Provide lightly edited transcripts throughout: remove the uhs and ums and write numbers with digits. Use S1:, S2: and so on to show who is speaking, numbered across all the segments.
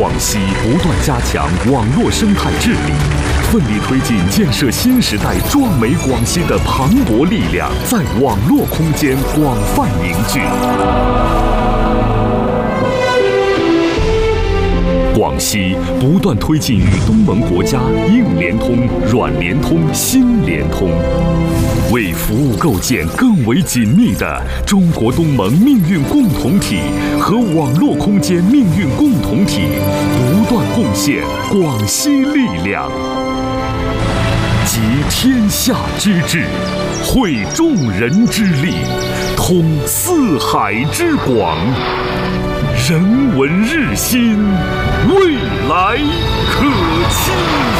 S1: 广西不断加强网络生态治理，奋力推进建设新时代壮美广西的磅礴力量在网络空间广泛凝聚。广西不断推进与东盟国家硬联通、软联通、新联通，为服务构建更为紧密的中国东盟命运共同体和网络空间命运共同体，不断贡献广西力量。集天下之智，汇众人之力，通四海之广，人文日新，未来可期。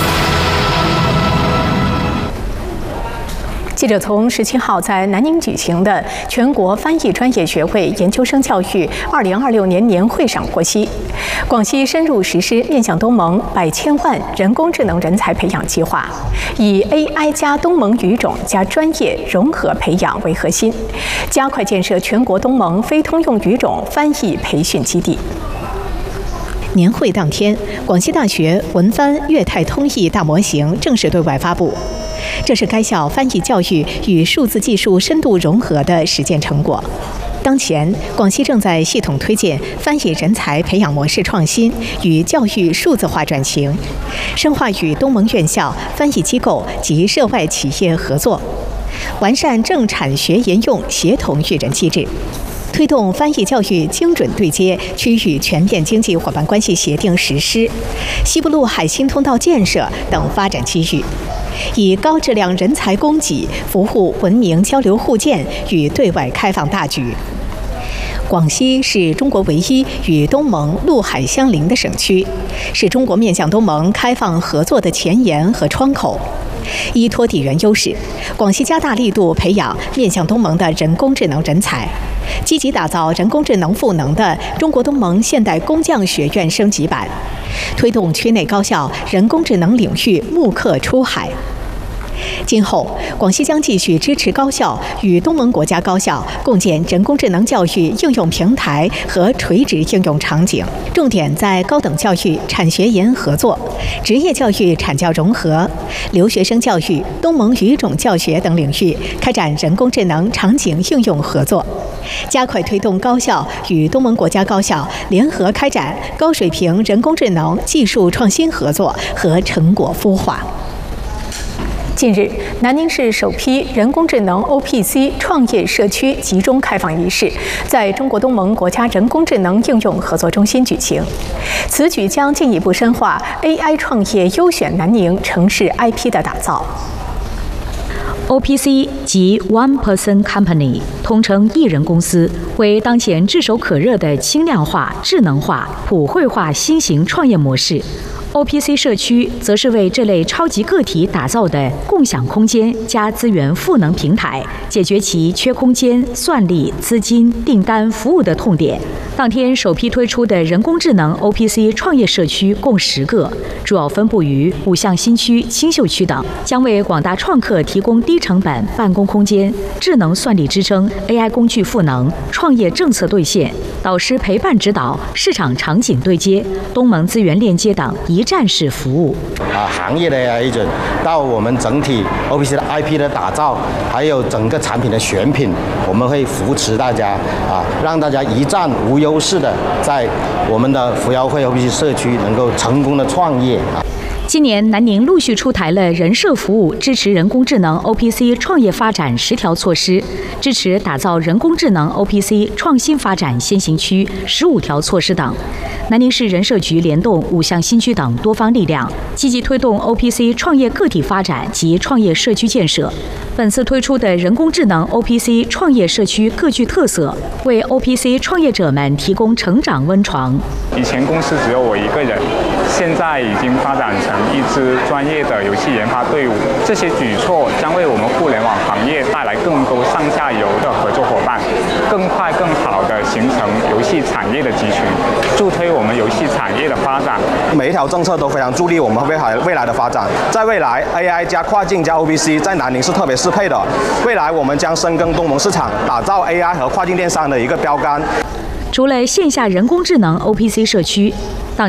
S2: 记者从17号在南宁举行的全国翻译专业学会研究生教育2026年年会上获悉，广西深入实施面向东盟100千万人工智能人才培养计划，以 AI 加东盟语种加专业融合培养为核心，加快建设全国东盟非通用语种翻译培训基地。年会当天，广西大学文翻粤泰通译大模型正式对外发布。这是该校翻译教育与数字技术深度融合的实践成果。当前，广西正在系统推进翻译人才培养模式创新与教育数字化转型，深化与东盟院校、翻译机构及涉外企业合作，完善政产学研用协同育人机制，推动翻译教育精准对接区域全面经济伙伴关系协定实施、西部陆海新通道建设等发展机遇，以高质量人才供给服务文明交流互鉴与对外开放大局。广西是中国唯一与东盟陆海相邻的省区，是中国面向东盟开放合作的前沿和窗口。依托地缘优势，广西加大力度培养面向东盟的人工智能人才，积极打造人工智能赋能的中国东盟现代工匠学院升级版，推动区内高校人工智能领域慕课出海。今后，广西将继续支持高校与东盟国家高校共建人工智能教育应用平台和垂直应用场景，重点在高等教育产学研合作、职业教育产教融合、留学生教育、东盟语种教学等领域开展人工智能场景应用合作，加快推动高校与东盟国家高校联合开展高水平人工智能技术创新合作和成果孵化。近日，南宁市首批人工智能 OPC 创业社区集中开放仪式在中国东盟国家人工智能应用合作中心举行。此举将进一步深化 AI 创业优选南宁城市 IP 的打造。
S3: OPC 即 One Person Company， 通称一人公司，为当前炙手可热的轻量化、智能化、普惠化新型创业模式。OPC 社区则是为这类超级个体打造的共享空间加资源赋能平台，解决其缺空间、算力、资金、订单、服务的痛点。当天首批推出的人工智能 OPC 创业社区共10个，主要分布于五象新区、青秀区等，将为广大创客提供低成本办公空间、智能算力支撑、AI 工具赋能、创业政策兑现、导师陪伴指导、市场场景对接、东盟资源链接等一站式服务。
S4: 行业的 AI 到我们整体 OPC 的 IP 的打造，还有整个产品的选品，我们会扶持大家让大家一站无优势的在我们的扶摇会 OPC 社区能够成功的创业。
S3: 今年，南宁陆续出台了人社服务支持人工智能 OPC 创业发展10条措施，支持打造人工智能 OPC 创新发展先行区15条措施等。南宁市人社局联动五象新区等多方力量，积极推动 OPC 创业个体发展及创业社区建设。本次推出的人工智能 OPC 创业社区各具特色，为 OPC 创业者们提供成长温床。
S5: 以前公司只有我一个人，现在已经发展成一支专业的游戏研发队伍。这些举措将为我们互联网行业带来更多上下游的合作伙伴，更快更好地形成游戏产业的集群，助推我们游戏产业的发展。
S6: 每一条政策都非常助力我们未来的发展。在未来 ，AI 加跨境加 OPC 在南宁是特别适配的。未来我们将深耕东盟市场，打造 AI 和跨境电商的一个标杆。
S3: 除了线下人工智能 OPC 社区，